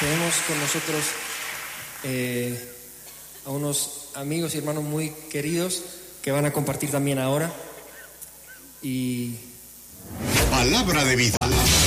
tenemos con nosotros a unos amigos y hermanos muy queridos que van a compartir también ahora. Y Palabra de vida.